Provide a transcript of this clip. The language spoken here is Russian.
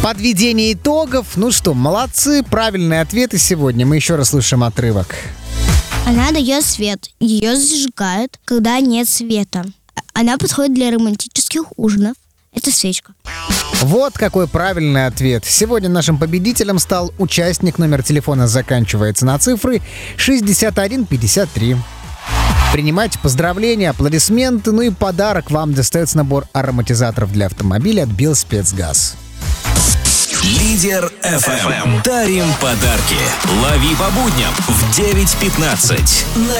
Подведение итогов. Ну что, молодцы, правильные ответы сегодня. Мы еще раз слушаем отрывок. Она дает свет, ее зажигают, когда нет света. Она подходит для романтических ужинов. Это свечка. Вот какой правильный ответ. Сегодня нашим победителем стал участник, номер телефона заканчивается на цифры 6153. Принимайте поздравления, аплодисменты, ну и подарок. Вам достается набор ароматизаторов для автомобиля от Белспецгаз. Лидер FM. Дарим подарки. Лови по будням в 9:15.